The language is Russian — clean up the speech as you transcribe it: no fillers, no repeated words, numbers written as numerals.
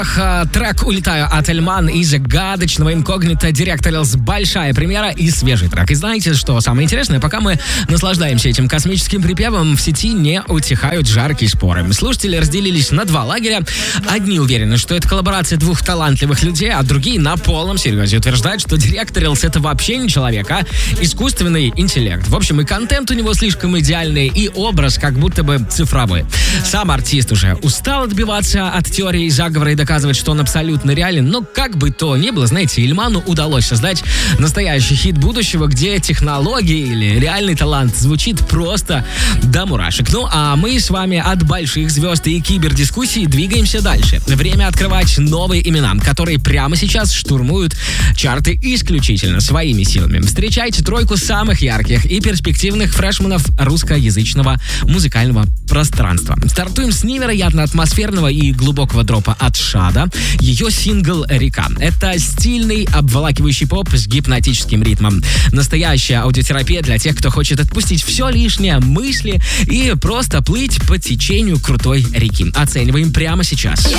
Трек «Улетаю» от Эльман и загадочного инкогнито Директорилс. Большая премьера и свежий трек. И знаете, что самое интересное? Пока мы наслаждаемся этим космическим припевом, в сети не утихают жаркие споры. Слушатели разделились на два лагеря. Одни уверены, что это коллаборация двух талантливых людей, а другие на полном серьезе утверждают, что Директорилс — это вообще не человек, а искусственный интеллект. В общем, и контент у него слишком идеальный, и образ как будто бы цифровой. Сам артист уже устал отбиваться от теории заговора и доказывать, что он абсолютно реален, но как бы то ни было, знаете, Ильману удалось создать настоящий хит будущего, где технологии или реальный талант звучит просто до мурашек. Ну, а мы с вами от больших звезд и кибердискуссий двигаемся дальше. Время открывать новые имена, которые прямо сейчас штурмуют чарты исключительно своими силами. Встречайте тройку самых ярких и перспективных фрешменов русскоязычного музыкального пространства. Стартуем с невероятно атмосферного и глубокого дропа от Шада. Ее сингл «Река». Это стильный, обволакивающий поп с гипнотическим ритмом. Настоящая аудиотерапия для тех, кто хочет отпустить все лишнее, мысли и просто плыть по течению крутой реки. Оцениваем прямо сейчас.